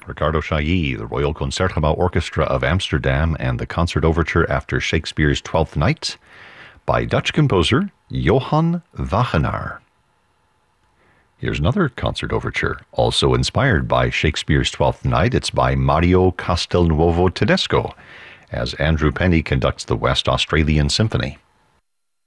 Ricardo Chailly, the Royal Concertgebouw Orchestra of Amsterdam, and the concert overture after Shakespeare's Twelfth Night by Dutch composer Johann Wagenaar. Here's another concert overture, also inspired by Shakespeare's Twelfth Night. It's by Mario Castelnuovo Tedesco, as Andrew Penny conducts the West Australian Symphony.